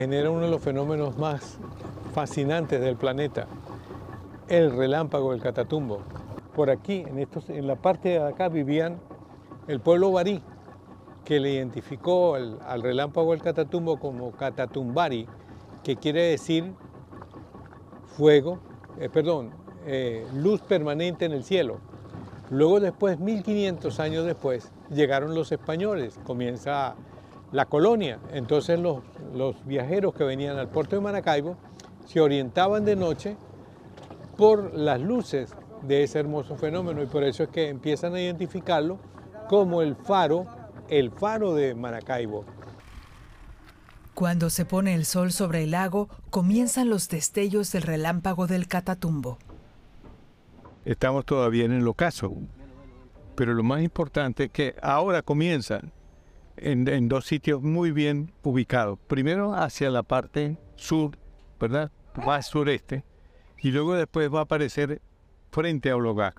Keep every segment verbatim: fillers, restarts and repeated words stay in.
Genera uno de los fenómenos más fascinantes del planeta, el relámpago del Catatumbo. Por aquí, en, estos, en la parte de acá, vivían el pueblo barí, que le identificó el, al relámpago del Catatumbo como Catatumbari, que quiere decir fuego, eh, perdón, eh, luz permanente en el cielo. Luego después, mil quinientos años después, llegaron los españoles, comienza la colonia. Entonces los, los viajeros que venían al puerto de Maracaibo se orientaban de noche por las luces de ese hermoso fenómeno, y por eso es que empiezan a identificarlo como el faro, el faro de Maracaibo. Cuando se pone el sol sobre el lago, comienzan los destellos del relámpago del Catatumbo. Estamos todavía en el ocaso, pero lo más importante es que ahora comienzan en, en dos sitios muy bien ubicados. Primero hacia la parte sur, ¿verdad? Va al sureste, y luego después va a aparecer frente a Ologac.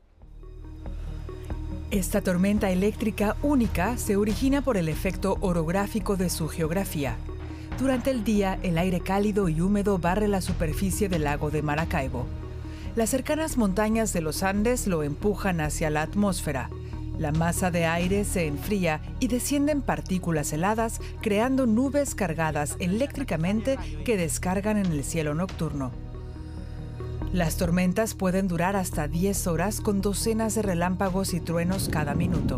Esta tormenta eléctrica única se origina por el efecto orográfico de su geografía. Durante el día, el aire cálido y húmedo barre la superficie del lago de Maracaibo. Las cercanas montañas de los Andes lo empujan hacia la atmósfera. La masa de aire se enfría y descienden partículas heladas, creando nubes cargadas eléctricamente que descargan en el cielo nocturno. Las tormentas pueden durar hasta diez horas con docenas de relámpagos y truenos cada minuto.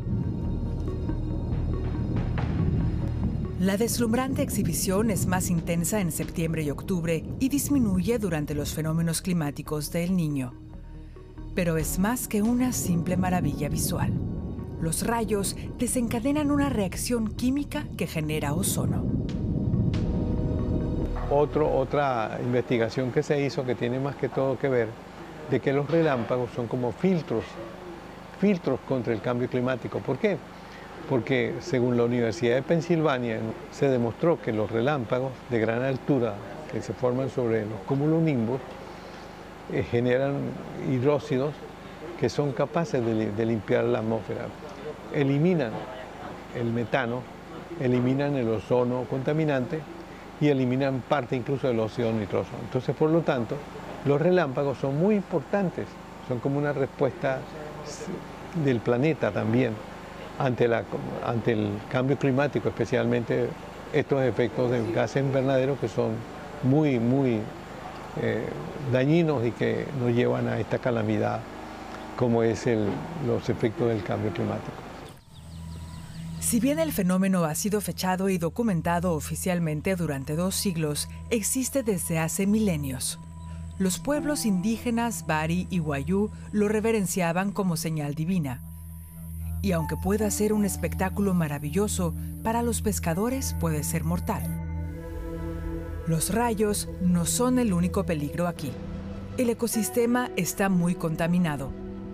La deslumbrante exhibición es más intensa en septiembre y octubre y disminuye durante los fenómenos climáticos del Niño. Pero es más que una simple maravilla visual. Los rayos desencadenan una reacción química que genera ozono. Otro, otra investigación que se hizo, que tiene más que todo que ver, de que los relámpagos son como filtros, filtros contra el cambio climático. ¿Por qué? Porque según la Universidad de Pensilvania se demostró que los relámpagos de gran altura que se forman sobre los cumulonimbus eh, generan hidróxidos que son capaces de, de limpiar la atmósfera. Eliminan el metano, eliminan el ozono contaminante y eliminan parte incluso del óxido nitroso. Entonces, por lo tanto, los relámpagos son muy importantes, son como una respuesta del planeta también ante, la, ante el cambio climático, especialmente estos efectos de gases invernadero que son muy, muy eh, dañinos y que nos llevan a esta calamidad como es el, los efectos del cambio climático. Si bien el fenómeno ha sido fechado y documentado oficialmente durante dos siglos, existe desde hace milenios. Los pueblos indígenas Bari y Wayuu lo reverenciaban como señal divina. Y aunque pueda ser un espectáculo maravilloso, para los pescadores puede ser mortal. Los rayos no son el único peligro aquí. El ecosistema está muy contaminado.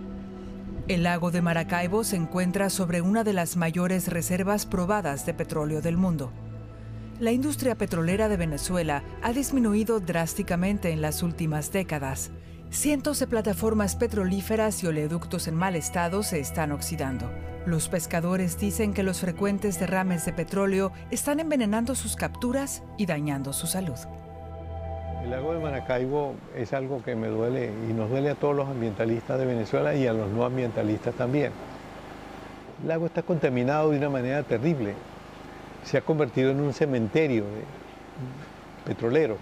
El lago de Maracaibo se encuentra sobre una de las mayores reservas probadas de petróleo del mundo. La industria petrolera de Venezuela ha disminuido drásticamente en las últimas décadas. Cientos de plataformas petrolíferas y oleoductos en mal estado se están oxidando. Los pescadores dicen que los frecuentes derrames de petróleo están envenenando sus capturas y dañando su salud. El lago de Maracaibo es algo que me duele y nos duele a todos los ambientalistas de Venezuela y a los no ambientalistas también. El lago está contaminado de una manera terrible. Se ha convertido en un cementerio de petrolero.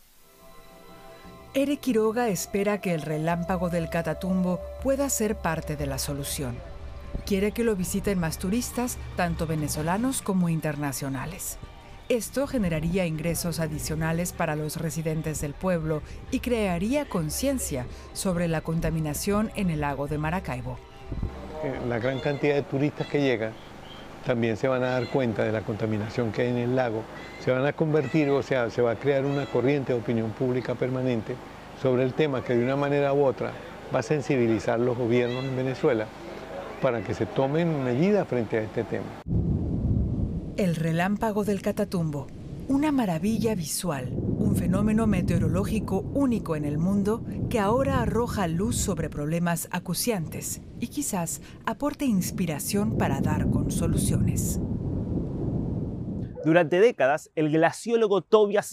Eric Quiroga espera que el relámpago del Catatumbo pueda ser parte de la solución. Quiere que lo visiten más turistas, tanto venezolanos como internacionales. Esto generaría ingresos adicionales para los residentes del pueblo y crearía conciencia sobre la contaminación en el lago de Maracaibo. La gran cantidad de turistas que llegan también se van a dar cuenta de la contaminación que hay en el lago. Se van a convertir, o sea, se va a crear una corriente de opinión pública permanente sobre el tema que de una manera u otra va a sensibilizar los gobiernos en Venezuela para que se tomen medidas frente a este tema. El relámpago del Catatumbo, una maravilla visual, un fenómeno meteorológico único en el mundo que ahora arroja luz sobre problemas acuciantes y quizás aporte inspiración para dar con soluciones. Durante décadas, el glaciólogo Tobias